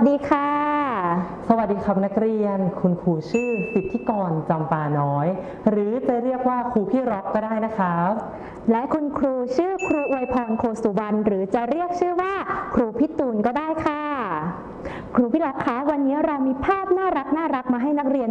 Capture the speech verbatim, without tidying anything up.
ดีค่ะสวัสดีครับนักเรียนคุณครูชื่อสิทธิกรจำปาน้อยหรือจะเรียกว่าครูพี่ร็อกก็ได้นะครับและคุณครูชื่อครูอวยพรโคสุวรรณหรือจะเรียกชื่อว่าครูพี่ตูนก็ได้ค่ะครูพี่ร็อกคะวันนี้เรามีภาพน่ารักน่ารักมาให้นักเรียน